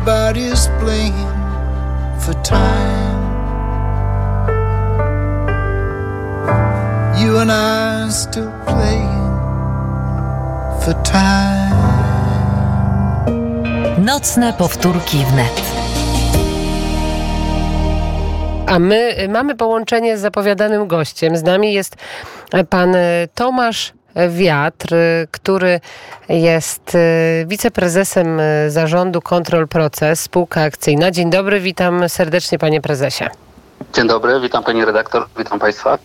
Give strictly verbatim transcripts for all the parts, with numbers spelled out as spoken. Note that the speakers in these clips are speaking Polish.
Everybody's playing for time. You and I are still playing for time. Nocne powtórki wnet. A my mamy połączenie z zapowiadanym gościem. Z nami jest pan Tomasz Wiatr, który jest wiceprezesem zarządu Control Proces, spółka akcyjna. Dzień dobry, witam serdecznie, panie prezesie. Dzień dobry, witam pani redaktor, witam państwa.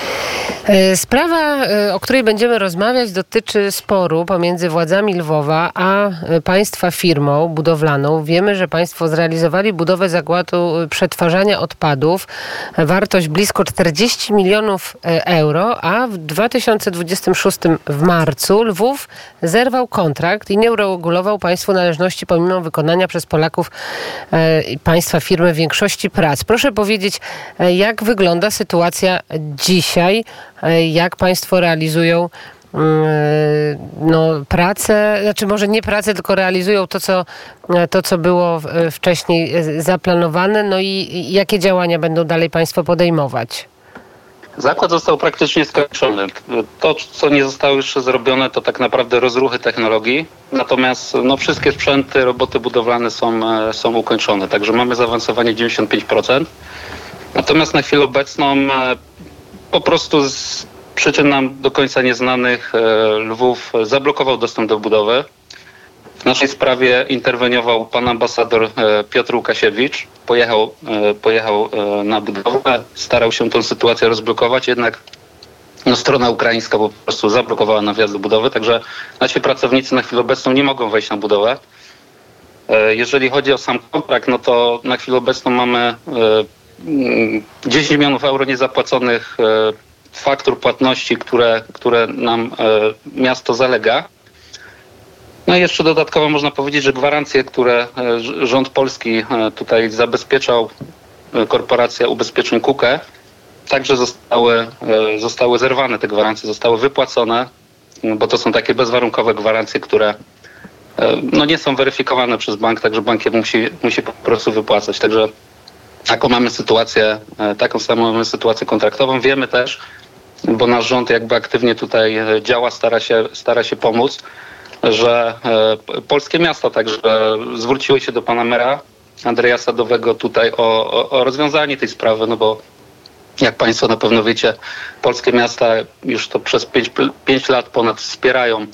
Sprawa, o której będziemy rozmawiać, dotyczy sporu pomiędzy władzami Lwowa a państwa firmą budowlaną. Wiemy, że państwo zrealizowali budowę zakładu przetwarzania odpadów. Wartość blisko czterdzieści milionów euro, a w dwa tysiące dwudziestym szóstym w marcu Lwów zerwał kontrakt i nie uregulował państwu należności pomimo wykonania przez Polaków i państwa firmy większości prac. Proszę powiedzieć, jak wygląda sytuacja dzisiaj? Jak państwo realizują no, pracę, znaczy może nie pracę, tylko realizują to, co, to, co było wcześniej zaplanowane, no i jakie działania będą dalej państwo podejmować? Zakład został praktycznie skończony. To, co nie zostało jeszcze zrobione, to tak naprawdę rozruchy technologii. Natomiast no, wszystkie sprzęty, roboty budowlane są, są ukończone. Także mamy zaawansowanie dziewięćdziesiąt pięć procent. Natomiast na chwilę obecną po prostu z przyczyn nam do końca nieznanych Lwów zablokował dostęp do budowy. W naszej sprawie interweniował pan ambasador Piotr Łukasiewicz. Pojechał, pojechał na budowę, starał się tę sytuację rozblokować, jednak no, strona ukraińska po prostu zablokowała nam wjazd do budowy, także nasi pracownicy na chwilę obecną nie mogą wejść na budowę. Jeżeli chodzi o sam kontrakt, no to na chwilę obecną mamy dziesięć milionów euro niezapłaconych faktur płatności, które, które nam miasto zalega. No i jeszcze dodatkowo można powiedzieć, że gwarancje, które rząd polski tutaj zabezpieczał, korporacja ubezpieczeń KUKE, także zostały, zostały zerwane. Te gwarancje zostały wypłacone, bo to są takie bezwarunkowe gwarancje, które no nie są weryfikowane przez bank, także bank je musi, musi po prostu wypłacać. Także taką mamy sytuację, taką samą mamy sytuację kontraktową. Wiemy też, bo nasz rząd jakby aktywnie tutaj działa, stara się, stara się pomóc, że polskie miasta także zwróciły się do pana mera Andrzeja Sadowego tutaj o, o, o rozwiązanie tej sprawy, no bo jak państwo na pewno wiecie, polskie miasta już to przez pięć lat ponad wspierają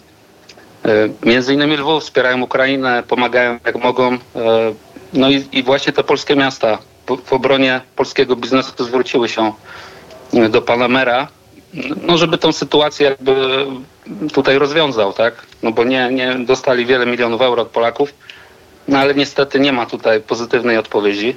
między innymi Lwów, wspierają Ukrainę, pomagają jak mogą. No i, i właśnie te polskie miasta w obronie polskiego biznesu zwróciły się do pana mera, no żeby tą sytuację jakby tutaj rozwiązał, tak? No bo nie, nie dostali wiele milionów euro od Polaków, no ale niestety nie ma tutaj pozytywnej odpowiedzi.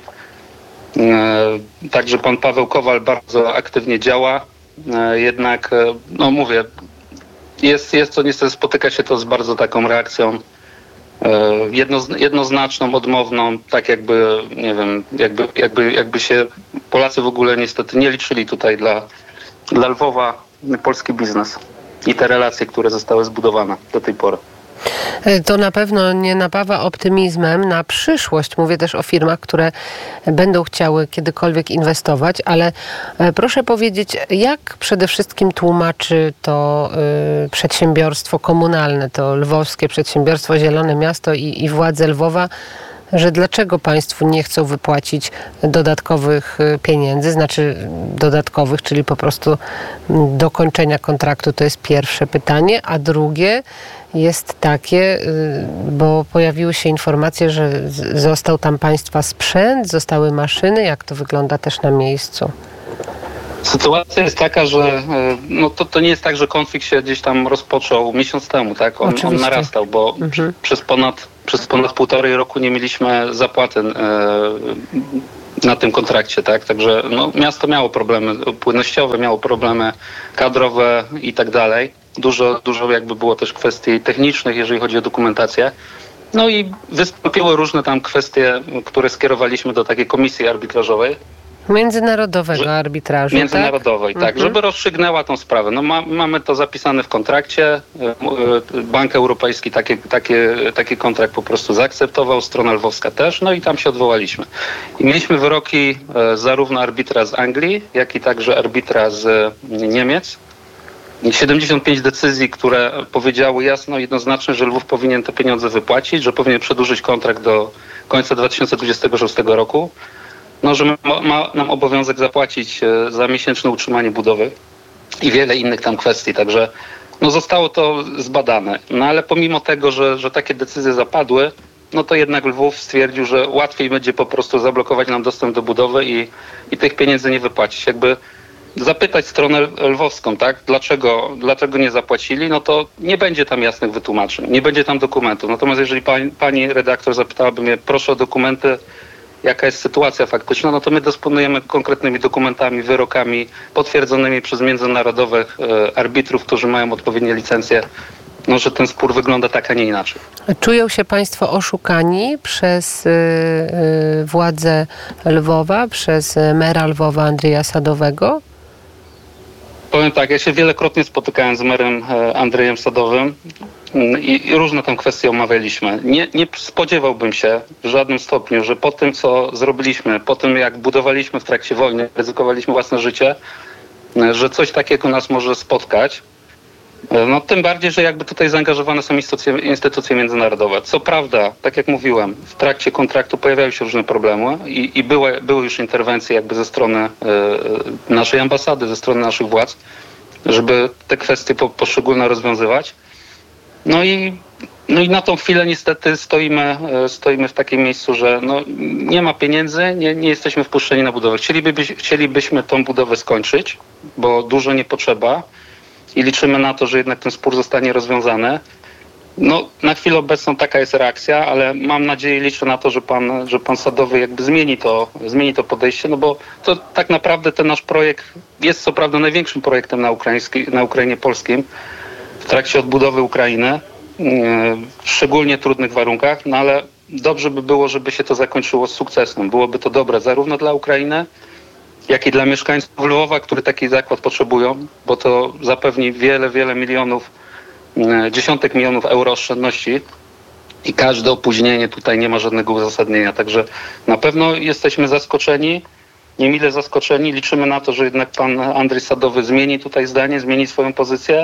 Także pan Paweł Kowal bardzo aktywnie działa, jednak, no mówię, jest, jest to niestety, spotyka się to z bardzo taką reakcją Jedno, jednoznaczną, odmowną, tak jakby, nie wiem, jakby, jakby, jakby się Polacy w ogóle niestety nie liczyli tutaj dla, dla Lwowa polski biznes i te relacje, które zostały zbudowane do tej pory. To na pewno nie napawa optymizmem na przyszłość. Mówię też o firmach, które będą chciały kiedykolwiek inwestować, ale proszę powiedzieć, jak przede wszystkim tłumaczy to y, przedsiębiorstwo komunalne, to lwowskie przedsiębiorstwo Zielone Miasto i, i władze Lwowa, że dlaczego państwu nie chcą wypłacić dodatkowych pieniędzy, znaczy dodatkowych, czyli po prostu dokończenia kontraktu, to jest pierwsze pytanie, a drugie jest takie, bo pojawiły się informacje, że został tam państwa sprzęt, zostały maszyny, jak to wygląda też na miejscu? Sytuacja jest taka, że no to, to nie jest tak, że konflikt się gdzieś tam rozpoczął miesiąc temu, tak? On, on narastał, bo mhm. przez ponad przez ponad półtorej roku nie mieliśmy zapłaty e, na tym kontrakcie, tak? Także no, miasto miało problemy płynnościowe, miało problemy kadrowe i tak dalej. Dużo, dużo jakby było też kwestii technicznych, jeżeli chodzi o dokumentację. No i wystąpiły różne tam kwestie, które skierowaliśmy do takiej komisji arbitrażowej. Międzynarodowego że, arbitrażu, Międzynarodowej, tak, tak mhm. żeby rozstrzygnęła tą sprawę. No ma, mamy to zapisane w kontrakcie. Bank Europejski taki, taki, taki kontrakt po prostu zaakceptował, strona lwowska też, no i tam się odwołaliśmy. I mieliśmy wyroki zarówno arbitra z Anglii, jak i także arbitra z Niemiec. siedemdziesiąt pięć decyzji, które powiedziały jasno i jednoznacznie, że Lwów powinien te pieniądze wypłacić, że powinien przedłużyć kontrakt do końca dwa tysiące dwudziestego szóstego roku, no, że ma, ma nam obowiązek zapłacić za miesięczne utrzymanie budowy i wiele innych tam kwestii, także no, zostało to zbadane. No ale pomimo tego, że, że takie decyzje zapadły, no to jednak Lwów stwierdził, że łatwiej będzie po prostu zablokować nam dostęp do budowy i, i tych pieniędzy nie wypłacić. Jakby zapytać stronę lwowską, tak, dlaczego, dlaczego nie zapłacili, no to nie będzie tam jasnych wytłumaczeń, nie będzie tam dokumentów. Natomiast jeżeli pani, pani redaktor zapytałaby mnie, proszę o dokumenty, jaka jest sytuacja faktyczna, no to my dysponujemy konkretnymi dokumentami, wyrokami potwierdzonymi przez międzynarodowych e, arbitrów, którzy mają odpowiednie licencje, no, że ten spór wygląda tak, a nie inaczej. Czują się państwo oszukani przez y, y, władze Lwowa, przez mera Lwowa Andrzeja Sadowego? Powiem tak, ja się wielokrotnie spotykałem z merem Andrzejem Sadowym i, i różne tam kwestie omawialiśmy. Nie, nie spodziewałbym się w żadnym stopniu, że po tym, co zrobiliśmy, po tym, jak budowaliśmy w trakcie wojny, ryzykowaliśmy własne życie, że coś takiego nas może spotkać. No tym bardziej, że jakby tutaj zaangażowane są instytucje, instytucje międzynarodowe. Co prawda, tak jak mówiłem, w trakcie kontraktu pojawiały się różne problemy i, i były, były już interwencje jakby ze strony y, naszej ambasady, ze strony naszych władz, żeby te kwestie po, poszczególne rozwiązywać. No i, no i na tą chwilę niestety stoimy, y, stoimy w takim miejscu, że no, nie ma pieniędzy, nie, nie jesteśmy wpuszczeni na budowę. Chcieliby, chcielibyśmy tą budowę skończyć, bo dużo nie potrzeba. I liczymy na to, że jednak ten spór zostanie rozwiązany. No, na chwilę obecną taka jest reakcja, ale mam nadzieję, liczę na to, że pan, że pan Sadowy jakby zmieni to, zmieni to podejście, no bo to tak naprawdę ten nasz projekt jest co prawda największym projektem na, na Ukrainie polskim w trakcie odbudowy Ukrainy, yy, w szczególnie trudnych warunkach, no ale dobrze by było, żeby się to zakończyło z sukcesem. Byłoby to dobre zarówno dla Ukrainy, jak i dla mieszkańców Lwowa, którzy taki zakład potrzebują, bo to zapewni wiele, wiele milionów, dziesiątek milionów euro oszczędności i każde opóźnienie tutaj nie ma żadnego uzasadnienia. Także na pewno jesteśmy zaskoczeni, niemile zaskoczeni. Liczymy na to, że jednak pan Andrzej Sadowy zmieni tutaj zdanie, zmieni swoją pozycję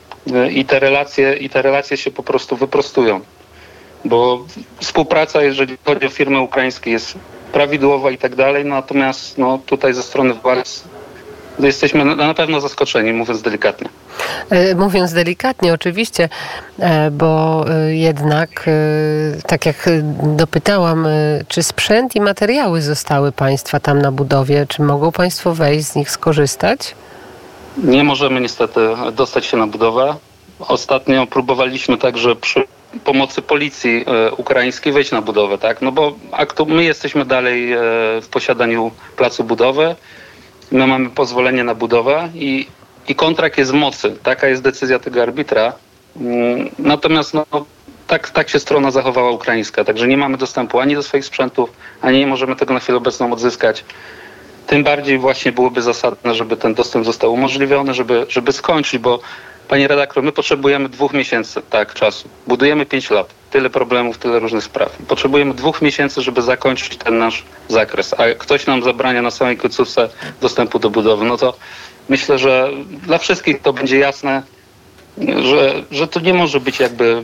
i te relacje, i te relacje się po prostu wyprostują. Bo współpraca, jeżeli chodzi o firmy ukraińskie, jest prawidłowa i tak dalej, natomiast no, tutaj ze strony władz jesteśmy na pewno zaskoczeni, mówiąc delikatnie. Mówiąc delikatnie, oczywiście, bo jednak, tak jak dopytałam, czy sprzęt i materiały zostały państwa tam na budowie, czy mogą państwo wejść, z nich skorzystać? Nie możemy niestety dostać się na budowę. Ostatnio próbowaliśmy także przy pomocy policji e, ukraińskiej wejść na budowę, tak? No bo aktu, my jesteśmy dalej e, w posiadaniu placu budowy, my mamy pozwolenie na budowę i, i kontrakt jest w mocy. Taka jest decyzja tego arbitra. Mm, natomiast no, tak, tak się strona zachowała ukraińska, także nie mamy dostępu ani do swoich sprzętów, ani nie możemy tego na chwilę obecną odzyskać. Tym bardziej właśnie byłoby zasadne, żeby ten dostęp został umożliwiony, żeby, żeby skończyć, bo panie redaktor, my potrzebujemy dwóch miesięcy tak, czasu. Budujemy pięć lat. Tyle problemów, tyle różnych spraw. Potrzebujemy dwóch miesięcy, żeby zakończyć ten nasz zakres. A ktoś nam zabrania na samej końcówce dostępu do budowy, no to myślę, że dla wszystkich to będzie jasne, że, że to nie może być jakby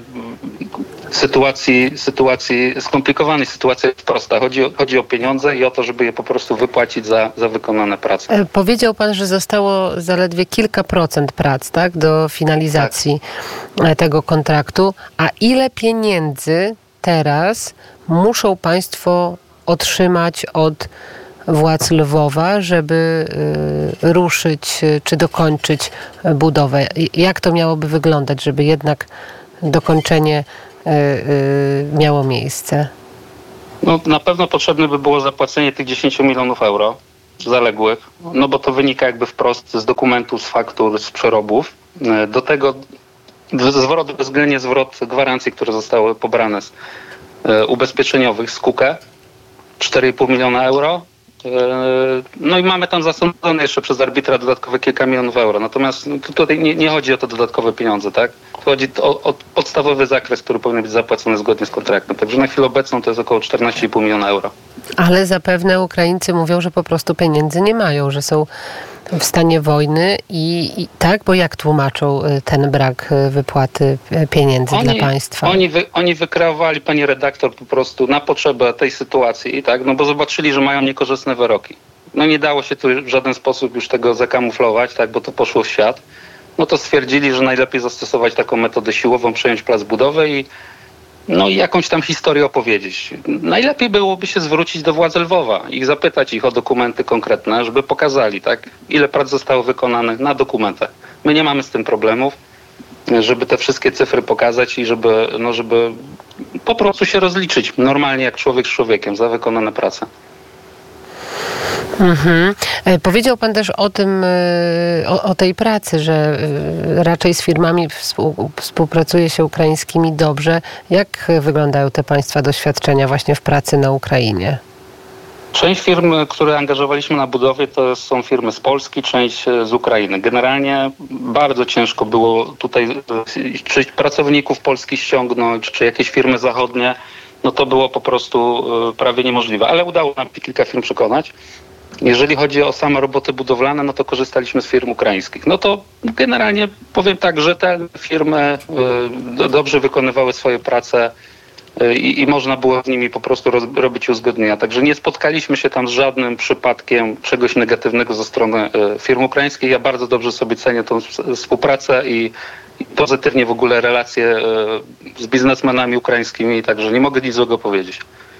sytuacji, sytuacji skomplikowanej. Sytuacja jest prosta. Chodzi o, chodzi o pieniądze i o to, żeby je po prostu wypłacić za, za wykonane prace. Powiedział pan, że zostało zaledwie kilka procent prac, tak, do finalizacji tak. tego kontraktu. A ile pieniędzy teraz muszą państwo otrzymać od władz Lwowa, żeby y, ruszyć czy dokończyć budowę? Jak to miałoby wyglądać, żeby jednak dokończenie y, y, miało miejsce? No, na pewno potrzebne by było zapłacenie tych dziesięć milionów euro zaległych, no bo to wynika jakby wprost z dokumentów, z faktur, z przerobów. Do tego zwrot, bezwzględnie zwrot gwarancji, które zostały pobrane z y, ubezpieczeniowych z K U K E, cztery i pół miliona euro. No i mamy tam zasądzone jeszcze przez arbitra dodatkowe kilka milionów euro. Natomiast no, tutaj nie, nie chodzi o to dodatkowe pieniądze, tak? Chodzi o, o podstawowy zakres, który powinien być zapłacony zgodnie z kontraktem. Także na chwilę obecną to jest około czternaście i pół miliona euro. Ale zapewne Ukraińcy mówią, że po prostu pieniędzy nie mają, że są w stanie wojny i, i tak, bo jak tłumaczą ten brak wypłaty pieniędzy oni, dla państwa? Oni, wy, oni wykreowali, pani redaktor, po prostu na potrzebę tej sytuacji, tak? No bo zobaczyli, że mają niekorzystne wyroki. No nie dało się tu w żaden sposób już tego zakamuflować, tak? Bo to poszło w świat. No to stwierdzili, że najlepiej zastosować taką metodę siłową, przejąć plac budowy i no i jakąś tam historię opowiedzieć. Najlepiej byłoby się zwrócić do władz Lwowa i zapytać ich o dokumenty konkretne, żeby pokazali, tak, ile prac zostało wykonanych na dokumentach. My nie mamy z tym problemów, żeby te wszystkie cyfry pokazać i żeby, no żeby po prostu się rozliczyć normalnie jak człowiek z człowiekiem za wykonane prace. Mhm. Powiedział pan też o tym, o, o tej pracy, że raczej z firmami współ, współpracuje się ukraińskimi dobrze. Jak wyglądają te państwa doświadczenia właśnie w pracy na Ukrainie? Część firm, które angażowaliśmy na budowie, to są firmy z Polski, część z Ukrainy. Generalnie bardzo ciężko było tutaj czy pracowników polskich ściągnąć, czy jakieś firmy zachodnie. No to było po prostu prawie niemożliwe, ale udało nam kilka firm przekonać. Jeżeli chodzi o same roboty budowlane, no to korzystaliśmy z firm ukraińskich. No to generalnie powiem tak, że te firmy y, dobrze wykonywały swoje prace y, i można było z nimi po prostu roz, robić uzgodnienia. Także nie spotkaliśmy się tam z żadnym przypadkiem czegoś negatywnego ze strony y, firm ukraińskich. Ja bardzo dobrze sobie cenię tą współpracę i, i pozytywnie w ogóle relacje y, z biznesmenami ukraińskimi, także nie mogę nic złego powiedzieć.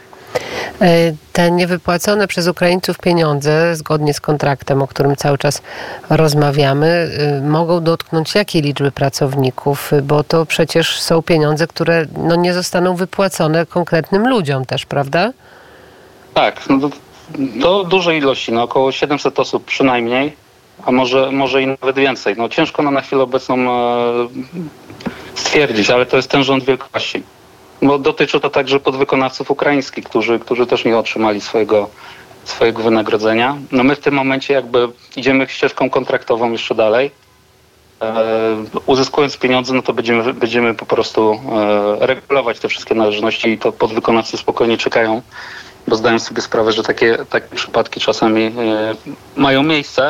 Te niewypłacone przez Ukraińców pieniądze, zgodnie z kontraktem, o którym cały czas rozmawiamy, mogą dotknąć jakiej liczby pracowników? Bo to przecież są pieniądze, które no, nie zostaną wypłacone konkretnym ludziom też, prawda? Tak, no do, do dużej ilości, no około siedemset osób przynajmniej, a może, może i nawet więcej. No ciężko no, na chwilę obecną e, stwierdzić, ale to jest ten rząd wielkości. Bo dotyczy to także podwykonawców ukraińskich, którzy, którzy też nie otrzymali swojego, swojego wynagrodzenia. No my w tym momencie jakby idziemy ścieżką kontraktową jeszcze dalej. E, uzyskując pieniądze, no to będziemy, będziemy po prostu e, regulować te wszystkie należności i to podwykonawcy spokojnie czekają, bo zdają sobie sprawę, że takie, takie przypadki czasami e, mają miejsce.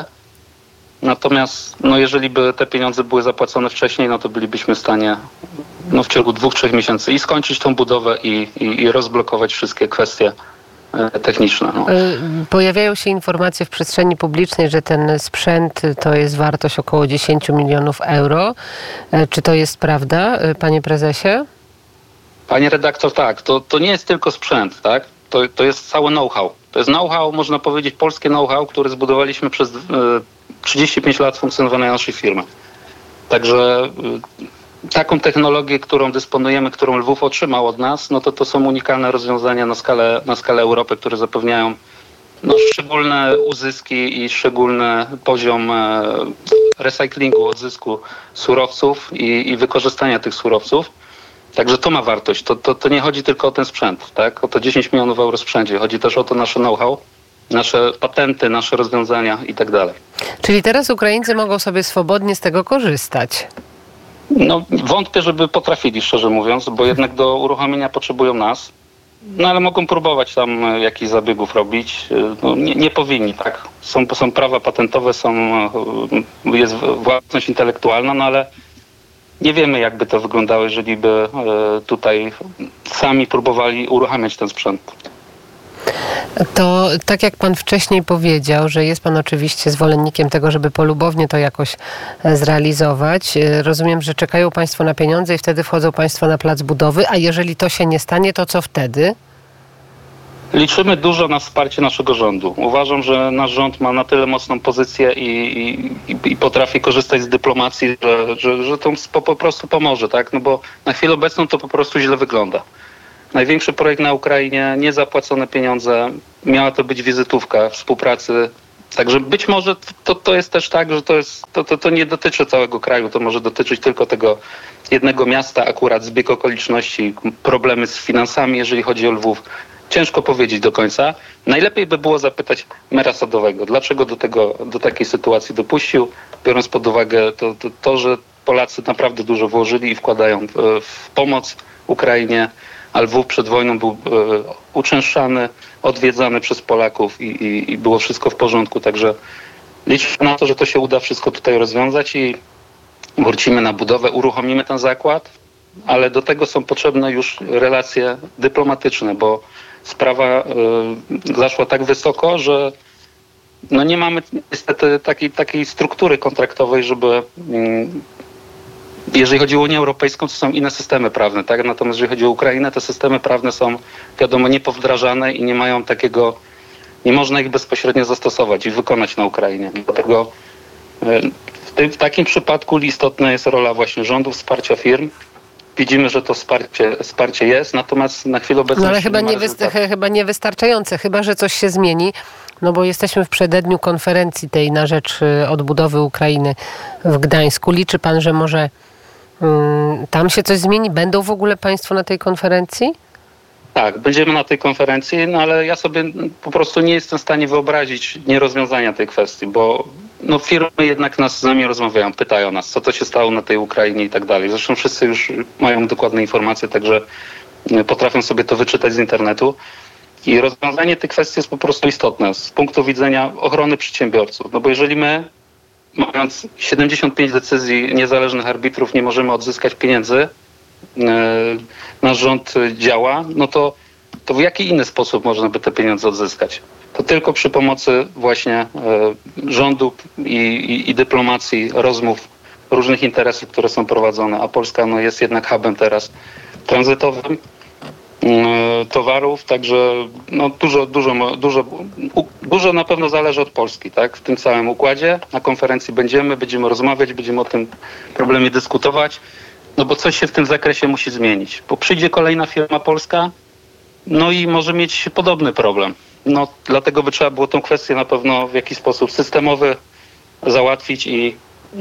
Natomiast no jeżeli by te pieniądze były zapłacone wcześniej, no to bylibyśmy w stanie no, w ciągu dwóch, trzech miesięcy i skończyć tą budowę i, i, i rozblokować wszystkie kwestie e, techniczne. No. Pojawiają się informacje w przestrzeni publicznej, że ten sprzęt to jest wartość około dziesięć milionów euro. Czy to jest prawda, panie prezesie? Panie redaktor, tak. To, to nie jest tylko sprzęt, tak? To, to jest całe know-how. To jest know-how, można powiedzieć, polskie know-how, które zbudowaliśmy przez e, trzydzieści pięć lat funkcjonowania naszej firmy. Także y, taką technologię, którą dysponujemy, którą Lwów otrzymał od nas, no to to są unikalne rozwiązania na skalę, na skalę Europy, które zapewniają no, szczególne uzyski i szczególny poziom e, recyklingu, odzysku surowców i, i wykorzystania tych surowców. Także to ma wartość. To, to, to nie chodzi tylko o ten sprzęt, tak? O to dziesięć milionów euro sprzęcie. Chodzi też o to nasze know-how, nasze patenty, nasze rozwiązania i tak dalej. Czyli teraz Ukraińcy mogą sobie swobodnie z tego korzystać? No wątpię, żeby potrafili, szczerze mówiąc, bo jednak do uruchomienia potrzebują nas. No ale mogą próbować tam jakichś zabiegów robić. No, nie, nie powinni, tak? Są, są prawa patentowe, są, jest własność intelektualna, no ale nie wiemy, jakby to wyglądało, jeżeli by tutaj sami próbowali uruchamiać ten sprzęt. To tak jak pan wcześniej powiedział, że jest pan oczywiście zwolennikiem tego, żeby polubownie to jakoś zrealizować. Rozumiem, że czekają państwo na pieniądze i wtedy wchodzą państwo na plac budowy, a jeżeli to się nie stanie, to co wtedy? Liczymy dużo na wsparcie naszego rządu. Uważam, że nasz rząd ma na tyle mocną pozycję i, i, i potrafi korzystać z dyplomacji, że, że, że to po, po prostu pomoże, tak? No bo na chwilę obecną to po prostu źle wygląda. Największy projekt na Ukrainie, niezapłacone pieniądze, miała to być wizytówka współpracy. Także być może to, to jest też tak, że to, jest, to, to, to nie dotyczy całego kraju, to może dotyczyć tylko tego jednego miasta, akurat zbieg okoliczności, problemy z finansami, jeżeli chodzi o Lwów. ciężko powiedzieć do końca. Najlepiej by było zapytać mera Sadowego, dlaczego do tego, do takiej sytuacji dopuścił, biorąc pod uwagę to, to, to że Polacy naprawdę dużo włożyli i wkładają w, w pomoc Ukrainie, a Lwów przed wojną był e, uczęszczany, odwiedzany przez Polaków i, i, i było wszystko w porządku, także liczę na to, że to się uda wszystko tutaj rozwiązać i wrócimy na budowę, uruchomimy ten zakład, ale do tego są potrzebne już relacje dyplomatyczne, bo sprawa y, zaszła tak wysoko, że no nie mamy niestety takiej, takiej struktury kontraktowej, żeby y, jeżeli chodzi o Unię Europejską, to są inne systemy prawne, tak? Natomiast jeżeli chodzi o Ukrainę, te systemy prawne są, wiadomo, niepowdrażane i nie mają takiego, nie można ich bezpośrednio zastosować i wykonać na Ukrainie. Dlatego y, w, tym, w takim przypadku istotna jest rola właśnie rządu, wsparcia firm. Widzimy, że to wsparcie, wsparcie jest, natomiast na chwilę obecną... No ale chyba, nie nie wysta- chyba niewystarczające, chyba że coś się zmieni, no bo jesteśmy w przededniu konferencji tej na rzecz odbudowy Ukrainy w Gdańsku. Liczy pan, że może um, tam się coś zmieni? Będą w ogóle państwo na tej konferencji? Tak, będziemy na tej konferencji, no ale ja sobie po prostu nie jestem w stanie wyobrazić nierozwiązania tej kwestii, bo no firmy jednak nas z nami rozmawiają, pytają nas, co to się stało na tej Ukrainie i tak dalej. Zresztą wszyscy już mają dokładne informacje, także potrafią sobie to wyczytać z internetu. I rozwiązanie tej kwestii jest po prostu istotne z punktu widzenia ochrony przedsiębiorców. No bo jeżeli my, mając siedemdziesiąt pięć decyzji niezależnych arbitrów, nie możemy odzyskać pieniędzy, nasz rząd działa, no to, to w jaki inny sposób można by te pieniądze odzyskać? To tylko przy pomocy właśnie rządu i, i, i dyplomacji, rozmów, różnych interesów, które są prowadzone, a Polska no, jest jednak hubem teraz tranzytowym towarów, także no, dużo, dużo, dużo, dużo na pewno zależy od Polski, tak? W tym całym układzie. Na konferencji będziemy, będziemy rozmawiać, będziemy o tym problemie dyskutować. No bo coś się w tym zakresie musi zmienić. Bo przyjdzie kolejna firma polska, no i może mieć podobny problem. No dlatego by trzeba było tę kwestię na pewno w jakiś sposób systemowy załatwić i,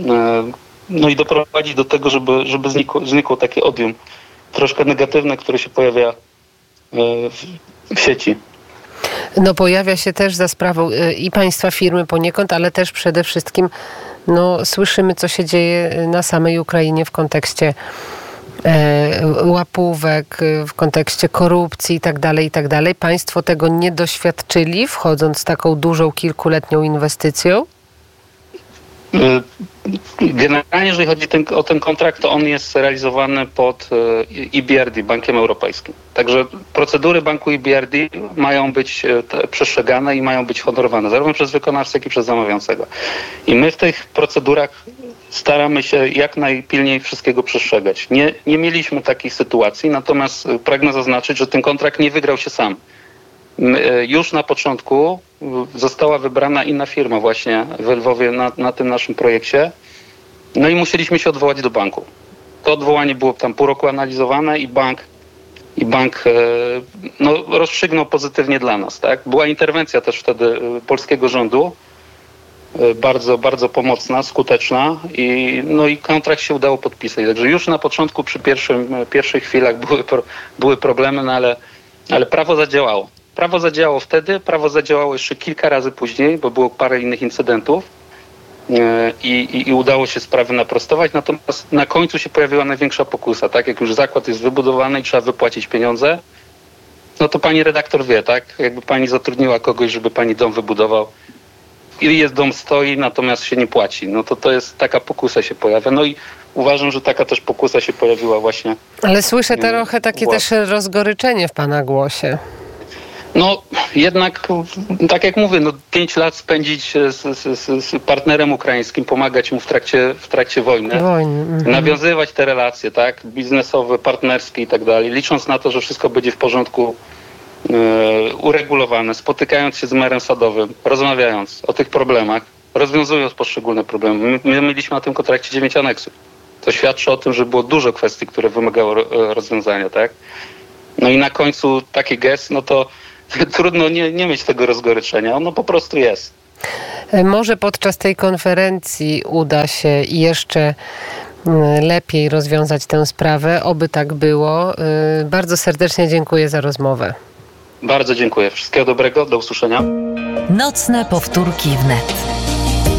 no i doprowadzić do tego, żeby, żeby znikło, znikło takie odium troszkę negatywne, które się pojawia w, w sieci. No pojawia się też za sprawą i państwa firmy poniekąd, ale też przede wszystkim no, słyszymy, co się dzieje na samej Ukrainie w kontekście e, łapówek, w kontekście korupcji i tak dalej, i tak dalej. Państwo tego nie doświadczyli, wchodząc z taką dużą, kilkuletnią inwestycją? Generalnie, jeżeli chodzi ten, o ten kontrakt, to on jest realizowany pod E B R D, Bankiem Europejskim. Także procedury banku E B R D mają być przestrzegane i mają być honorowane, zarówno przez wykonawcę, jak i przez zamawiającego. I my w tych procedurach staramy się jak najpilniej wszystkiego przestrzegać. Nie, nie mieliśmy takich sytuacji, natomiast pragnę zaznaczyć, że ten kontrakt nie wygrał się sam. Już na początku została wybrana inna firma właśnie w Lwowie na, na tym naszym projekcie. No i musieliśmy się odwołać do banku. To odwołanie było tam pół roku analizowane i bank, i bank no, rozstrzygnął pozytywnie dla nas. Tak? Była interwencja też wtedy polskiego rządu, bardzo, bardzo pomocna, skuteczna i, no i kontrakt się udało podpisać. Także już na początku przy pierwszym, pierwszych chwilach były, były problemy, no ale, ale prawo zadziałało. Prawo zadziałało wtedy, prawo zadziałało jeszcze kilka razy później, bo było parę innych incydentów i, i, i udało się sprawy naprostować, natomiast na końcu się pojawiła największa pokusa, tak? Jak już zakład jest wybudowany i trzeba wypłacić pieniądze, no to pani redaktor wie, tak? Jakby pani zatrudniła kogoś, żeby pani dom wybudował i jest dom stoi, natomiast się nie płaci, no to to jest taka pokusa się pojawia. No i uważam, że taka też pokusa się pojawiła właśnie. Ale słyszę trochę takie też rozgoryczenie w pana głosie. No jednak, tak jak mówię, no pięć lat spędzić z, z, z partnerem ukraińskim, pomagać mu w trakcie, w trakcie wojny, Wojny. Mhm. nawiązywać te relacje, tak, biznesowe, partnerskie i tak dalej, licząc na to, że wszystko będzie w porządku, yy, uregulowane, spotykając się z merem Sadowym, rozmawiając o tych problemach, rozwiązując poszczególne problemy. My, my mieliśmy na tym kontrakcie dziewięć aneksów. To świadczy o tym, że było dużo kwestii, które wymagały rozwiązania, tak. No i na końcu taki gest, no to trudno nie, nie mieć tego rozgoryczenia. Ono po prostu jest. Może podczas tej konferencji uda się jeszcze lepiej rozwiązać tę sprawę. Oby tak było. Bardzo serdecznie dziękuję za rozmowę. Bardzo dziękuję. Wszystkiego dobrego. Do usłyszenia. Nocne powtórki wnet.